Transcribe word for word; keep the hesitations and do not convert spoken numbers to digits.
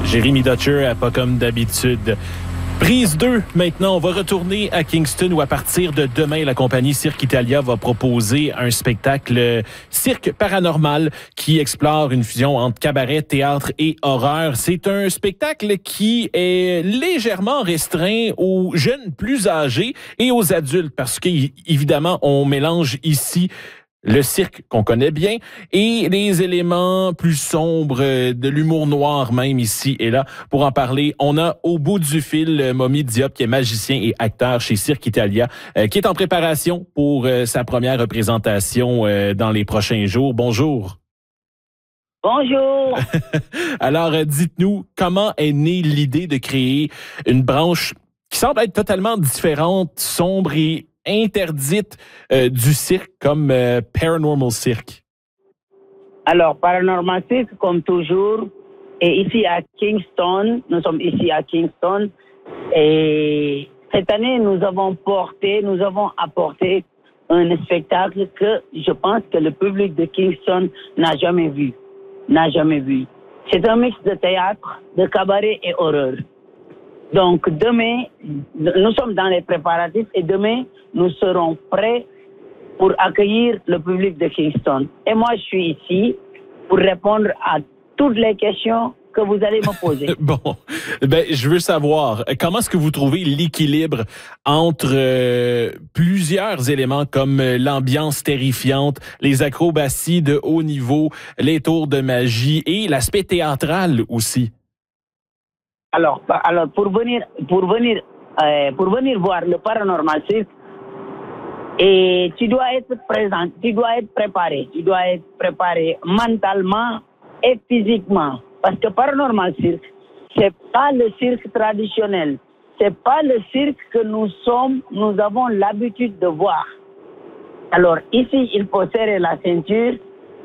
Jérémy Dutcher, pas comme d'habitude. Prise deux, maintenant, on va retourner à Kingston où à partir de demain, la compagnie Cirque Italia va proposer un spectacle cirque paranormal qui explore une fusion entre cabaret, théâtre et horreur. C'est un spectacle qui est légèrement restreint aux jeunes plus âgés et aux adultes parce qu'évidemment, on mélange ici le cirque qu'on connaît bien et les éléments plus sombres de l'humour noir même ici et là. Pour en parler, on a au bout du fil Momy Diop qui est magicien et acteur chez Cirque Italia euh, qui est en préparation pour euh, sa première représentation euh, dans les prochains jours. Bonjour. Bonjour. Alors, euh, dites-nous, comment est née l'idée de créer une branche qui semble être totalement différente, sombre et interdite euh, du cirque comme euh, Paranormal Cirque? Alors, Paranormal Cirque, comme toujours, est ici à Kingston. Nous sommes ici à Kingston. Et cette année, nous avons porté, nous avons apporté un spectacle que je pense que le public de Kingston n'a jamais vu. N'a jamais vu. C'est un mix de théâtre, de cabaret et horreur. Donc, demain, nous sommes dans les préparatifs et demain, nous serons prêts pour accueillir le public de Kingston. Et moi, je suis ici pour répondre à toutes les questions que vous allez me poser. Bon, ben, je veux savoir, comment est-ce que vous trouvez l'équilibre entre euh, plusieurs éléments comme l'ambiance terrifiante, les acrobaties de haut niveau, les tours de magie et l'aspect théâtral aussi? Alors, alors pour venir, pour venir, euh, pour venir voir le Paranormal Cirque, et tu dois être présent, tu dois être préparé, tu dois être préparé mentalement et physiquement, parce que Paranormal Cirque, c'est pas le cirque traditionnel, c'est pas le cirque que nous sommes, nous avons l'habitude de voir. Alors ici, il faut serrer la ceinture